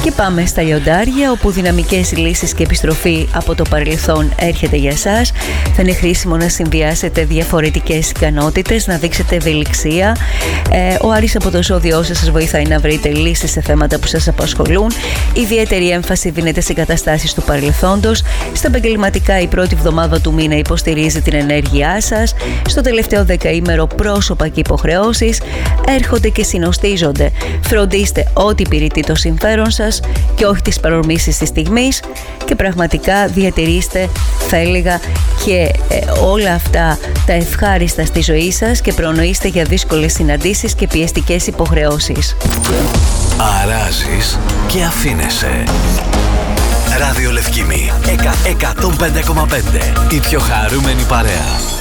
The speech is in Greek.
Και πάμε στα λιοντάρια, όπου δυναμικές λύσεις και επιστροφή από το παρελθόν έρχεται για σας. Θα είναι χρήσιμο να συνδυάσετε διαφορετικές ικανότητες, να δείξετε ευελιξία. Ο Άρης από το ζώδιό σας βοηθάει να βρείτε λύσεις σε θέματα που σας απασχολούν. Ιδιαίτερη έμφαση δίνεται σε καταστάσεις του παρελθόντος. Στα επαγγελματικά, η πρώτη εβδομάδα του μήνα υποστηρίζει την ενέργειά σας. Στο τελευταίο δεκαήμερο, πρόσωπα και υποχρεώσεις έρχονται και συνοστίζονται. Φροντίστε ότι υπηρετεί το συμφέρον σας και όχι τις παρορμήσεις της στιγμής, και πραγματικά διατηρήστε, θα έλεγα, και όλα αυτά τα ευχάριστα στη ζωή σας και προνοήστε για δύσκολες συναντήσεις και πιεστικές υποχρεώσεις. Αράζεις και αφήνεσαι. Ράδιο Λευκήμη 105,5. Η πιο χαρούμενη παρέα.